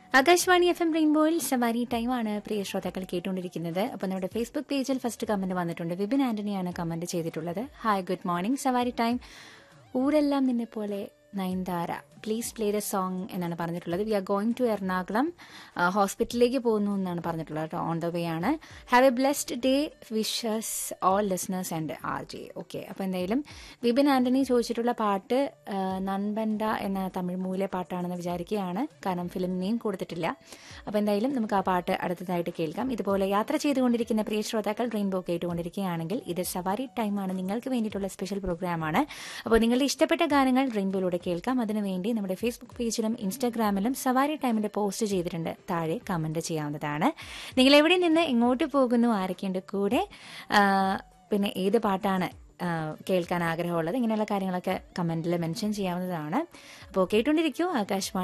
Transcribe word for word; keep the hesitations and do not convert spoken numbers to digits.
Akashvani F M റെയിൻബോയിൽ സവാരി ടൈമാണ് പ്രിയ ശ്രോതാക്കൾ കേട്ടുകൊണ്ടിരിക്കുന്നത്. അപ്പോൾ നമ്മുടെ ഫേസ്ബുക്ക് പേജിൽ ഫസ്റ്റ് കമന്റ് വന്നിട്ടുണ്ട്. വിപിൻ ആന്റണിയാണ് കമന്റ് ചെയ്തിട്ടുള്ളത്. Hi, good morning. സവാരി ടൈം ഊരെല്ലാം നിന്നെ പോലെ Nayanthara please play the song എന്നാണ് പറഞ്ഞിട്ടുള്ളത്. V are going to Ernakulam, ഹോസ്പിറ്റലിലേക്ക് പോകുന്നു എന്നാണ് പറഞ്ഞിട്ടുള്ളത് കേട്ടോ. ഓൺ ദ വേ ആണ്. Have A blessed day, wishes all listeners and R J. Okay, അപ്പോൾ എന്തായാലും വിപിൻ ആന്റണി ചോദിച്ചിട്ടുള്ള പാട്ട് നൻബൻഡ എന്ന തമിഴ് മൂലെ പാട്ടാണെന്ന് വിചാരിക്കുകയാണ്. കാരണം ഫിലിം നെയിം കൊടുത്തിട്ടില്ല. അപ്പോൾ എന്തായാലും നമുക്ക് ആ പാട്ട് അടുത്തതായിട്ട് കേൾക്കാം. ഇതുപോലെ യാത്ര ചെയ്തുകൊണ്ടിരിക്കുന്ന പ്രിയ ശ്രോതാക്കൾ റെയിൻബോ കേട്ടുകൊണ്ടിരിക്കുകയാണെങ്കിൽ ഇത് സവാരി ടൈമാണ്, നിങ്ങൾക്ക് വേണ്ടിയിട്ടുള്ള സ്പെഷ്യൽ പ്രോഗ്രാമാണ്. അപ്പോൾ നിങ്ങളുടെ ഇഷ്ടപ്പെട്ട ഗാനങ്ങൾ റെയിൻബോയിലൂടെ കേൾക്കാം. അതിനുവേണ്ടി നമ്മുടെ ഫേസ്ബുക്ക് പേജിലും ഇൻസ്റ്റാഗ്രാമിലും സവാരി ടൈമിന്റെ പോസ്റ്റ് ചെയ്തിട്ടുണ്ട്. താഴെ കമന്റ് ചെയ്യാവുന്നതാണ്. നിങ്ങൾ എവിടെ നിന്ന് എങ്ങോട്ട് പോകുന്നു, ആരൊക്കെയുണ്ട് കൂടെ, പിന്നെ ഏത് പാട്ടാണ് കേൾക്കാൻ ആഗ്രഹമുള്ളത്, ഇങ്ങനെയുള്ള കാര്യങ്ങളൊക്കെ കമന്റിൽ മെൻഷൻ ചെയ്യാവുന്നതാണ്. അപ്പോൾ കേട്ടുകൊണ്ടിരിക്കൂ ആകാശവാണി